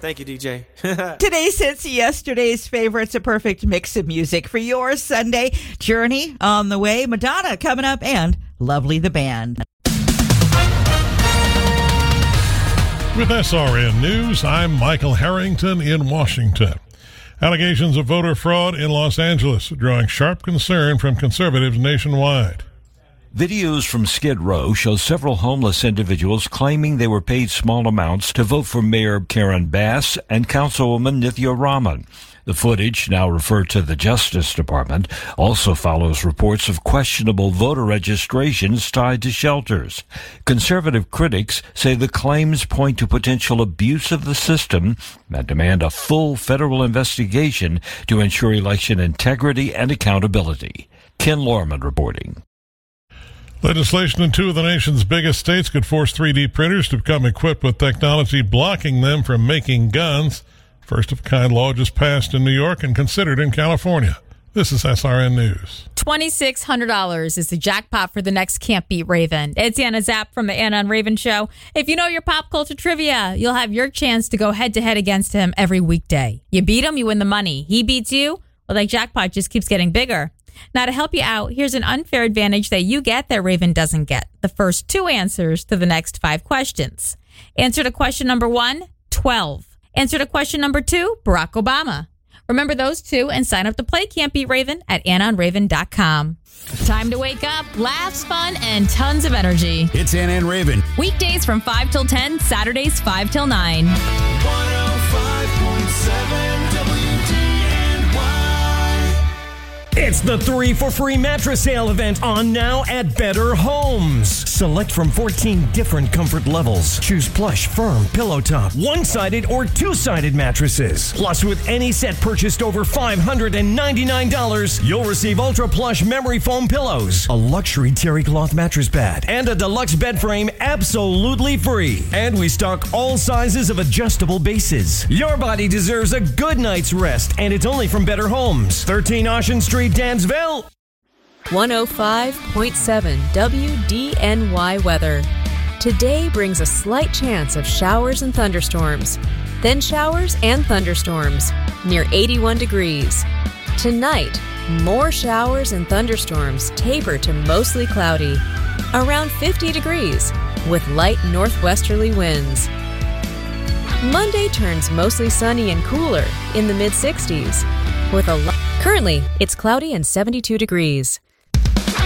Thank you, DJ. Today's hits, yesterday's favorites, a perfect mix of music for your Sunday. Journey on the way, Madonna coming up, and Lovely the Band. With SRN News, I'm Michael Harrington in Washington. Allegations of voter fraud in Los Angeles drawing sharp concern from conservatives nationwide. Videos from Skid Row show several homeless individuals claiming they were paid small amounts to vote for Mayor Karen Bass and Councilwoman Nithya Raman. The footage, now referred to the Justice Department, also follows reports of questionable voter registrations tied to shelters. Conservative critics say the claims point to potential abuse of the system and demand a full federal investigation to ensure election integrity and accountability. Ken Lorman reporting. Legislation in two of the nation's biggest states could force 3D printers to become equipped with technology blocking them from making guns. First-of-a-kind law just passed in New York and considered in California. This is SRN News. $2,600 is the jackpot for the next Can't Beat Raven. It's Anna Zapp from the Anna and Raven Show. If you know your pop culture trivia, you'll have your chance to go head-to-head against him every weekday. You beat him, you win the money. He beats you, well, that jackpot just keeps getting bigger. Now, to help you out, here's an unfair advantage that you get that Raven doesn't get. The first two answers to the next 5 questions. Answer to question number 1, 12. Answer to question number 2, Barack Obama. Remember those two and sign up to play Can't Beat Raven at AnnaandRaven.com. Time to wake up, laughs, fun, and tons of energy. It's Anna and Raven. Weekdays from 5 till 10, Saturdays 5 till 9. 105.7 It's the 3 for free mattress sale event on now at Better Homes. Select from 14 different comfort levels. Choose plush, firm, pillow top, one-sided or two-sided mattresses. Plus, with any set purchased over $599, you'll receive ultra plush memory foam pillows, a luxury terry cloth mattress pad, and a deluxe bed frame absolutely free. And we stock all sizes of adjustable bases. Your body deserves a good night's rest, and it's only from Better Homes, 13 Ocean Street, Dansville. 105.7 WDNY weather. Today brings a slight chance of showers and thunderstorms. Then showers and thunderstorms, near 81 degrees. Tonight, more showers and thunderstorms taper to mostly cloudy, around 50 degrees, with light northwesterly winds. Monday turns mostly sunny and cooler in the mid-60s, with a currently, it's cloudy and 72 degrees.